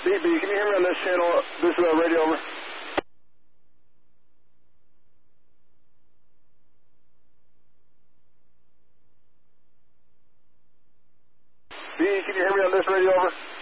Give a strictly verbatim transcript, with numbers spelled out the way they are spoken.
B B, can you hear me on this channel? This is uh, radio over. B, can you hear me on this radio over?